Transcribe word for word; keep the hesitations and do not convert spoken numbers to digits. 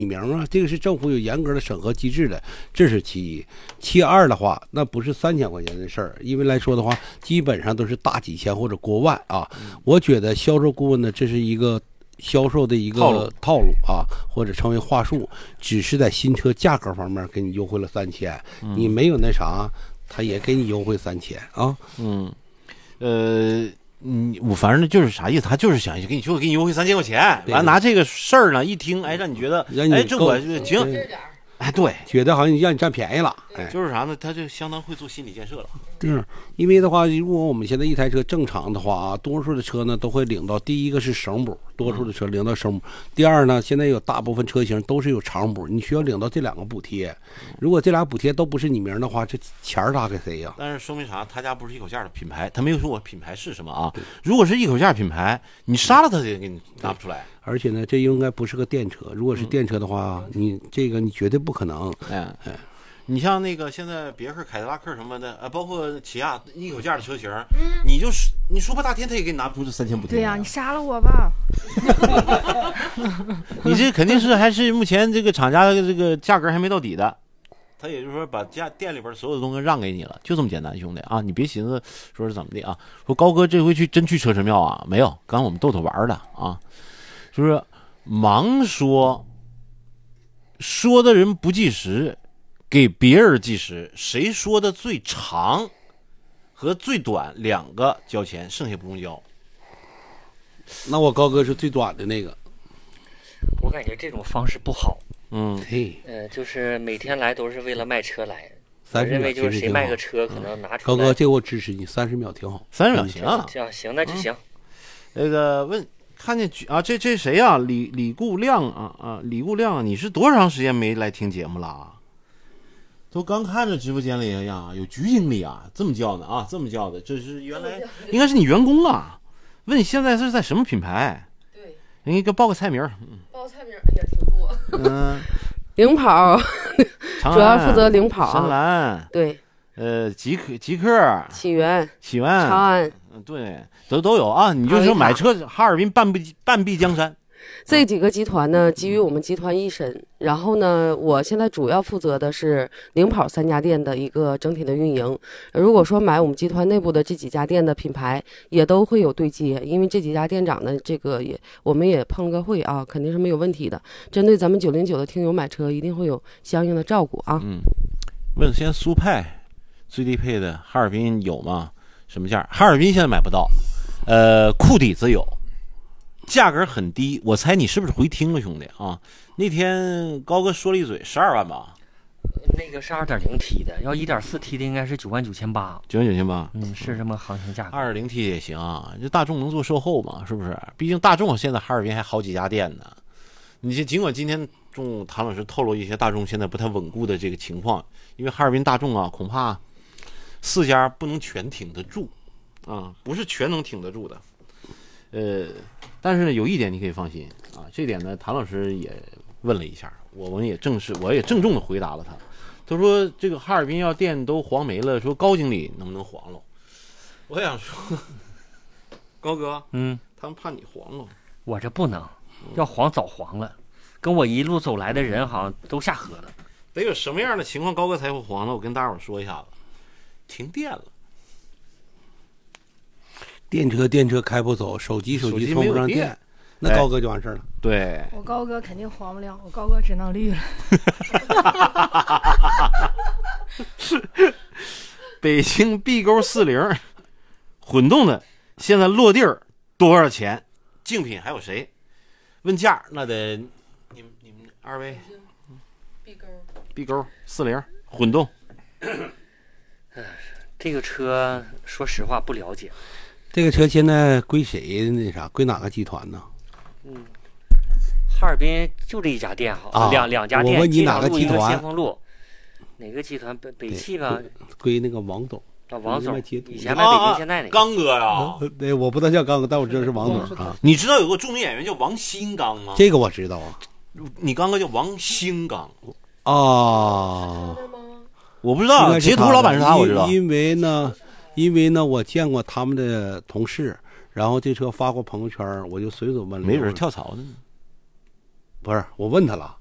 名啊，这个是政府有严格的审核机制的，这是其一。其二的话，那不是三千块钱的事儿，因为来说的话，基本上都是大几千或者过万啊。嗯、我觉得销售顾问呢，这是一个销售的一个套路套路啊，或者称为话术，只是在新车价格方面给你优惠了三千，嗯、你没有那啥，他也给你优惠三千啊。 嗯，呃。嗯，我反正就是啥意思，他就是想给你就给你优惠三千块钱，完拿这个事儿呢一听，哎，让你觉得，哎，这我行，哎，对， 觉得好像让你占便宜了，哎， 就是啥呢？他就相当会做心理建设了。 嗯，因为的话，如果我们现在一台车正常的话啊，多数的车呢都会领到第一个是省补，多数的车领到省补。第二呢，现在有大部分车型都是有长补，你需要领到这两个补贴。如果这俩补贴都不是你名的话，这钱儿咋给谁呀？ 但是说明啥？他家不是一口价的品牌，他没有说我品牌是什么啊？如果是一口价品牌，你杀了他也给你拿不出来。 而且呢，这应该不是个电车。如果是电车的话，嗯、你这个你绝对不可能。 哎哎，你像那个现在别克、凯迪拉克什么的，呃，包括起亚一口价的车型，嗯、你就是你说破大天，他也给你拿不出这三千补贴。 对呀、啊，你杀了我吧！ 你这肯定是还是目前这个厂家的这个价格还没到底的。他也就是说，把家店里边所有的东西让给你了，就这么简单，兄弟啊！你别寻思说是怎么的啊。说高哥这回去真去车神庙啊？没有，刚我们逗他玩的啊。就是盲说，说的人不计时，给别人计时，谁说的最长和最短两个交钱，剩下不用交。 那我高哥是最短的那个。 我感觉这种方式不好。 嗯， 嘿， 呃，就是每天来都是为了卖车来。 我认为就是谁卖个车可能拿出来。 高哥，这个我支持你，三十秒挺好。 三十秒行啊， 这样行，那就行。 那个问。看见啊，这这谁呀、啊？李李顾亮啊啊，李顾亮，你是多长时间没来听节目了？都刚看着直播间里呀，有局经理啊，这么叫的啊，这么叫的，这是原来应该是你员工啊。问你现在是在什么品牌？ 对， 你给报个菜名。 报菜名，哎呀，挺多。 嗯， 领跑，主要负责领跑。 深蓝， 对， 呃，极客，极客， 起源， 起源， 长安。 对，都都有啊！你就说买车，哈尔滨半壁半壁江山， 这几个集团呢，基于我们集团一身。然后呢，我现在主要负责的是领跑三家店的一个整体的运营。如果说买我们集团内部的这几家店的品牌，也都会有对接，因为这几家店长的这个也，我们也碰了个会啊，肯定是没有问题的。针对咱们九零九的听友买车，一定会有相应的照顾啊。 嗯，问现在苏派最低配的哈尔滨有吗？什么价？哈尔滨现在买不到，呃，库底子有，价格很低。我猜你是不是回听了，兄弟啊？那天高哥说了一嘴，十二万吧？ 那个是 二点零 T 的，要 一点四 T 的应该是九万九千八。 九万九千八， 嗯，是这么行情价格。 二点零 T 也行啊，这大众能做售后嘛？是不是？毕竟大众现在哈尔滨还好几家店呢。你这尽管今天中午谭老师透露一些大众现在不太稳固的这个情况，因为哈尔滨大众啊，恐怕。四家不能全挺得住，啊，不是全能挺得住的，呃，但是呢，有一点你可以放心啊，这点呢，谭老师也问了一下，我们也正式，我也郑重的回答了他。他说这个哈尔滨要店都黄没了，说高经理能不能黄了？我想说，高哥， 嗯， 他们怕你黄了， 我这不能，要黄早黄了，跟我一路走来的人好像都下河了。 得有什么样的情况高哥才会黄了？我跟大伙说一下子。停电了， 电车电车开不走，手机手机充不上电，那高哥就完事儿了。 对， 我高哥肯定黄不了，我高哥只能绿了。 北京 B 沟四零混动的，现在落地儿多少钱？竞品还有谁？问价那得你们你们二位 B 沟 B 沟四零混动。 这个车说实话不了解。 这个车现在归谁那啥？归哪个集团呢？ 嗯，哈尔滨就这一家店好， 啊、 两两家店。 我问你哪个集团？ 先锋路，哪个集团？北北汽吧？ 归那个王总。 啊，王总。以前卖北京现代那个。 刚哥呀？ 对，我不知道叫刚哥，但我知道是王总啊。 你知道有个著名演员叫王新刚吗？ 这个我知道啊。 你刚哥叫王新刚啊。 我不知道，截图老板是他，我知道。 因为呢，因为呢，我见过他们的同事，然后这车发过朋友圈，我就随手问了。 没准跳槽的呢。 不是，我问他了，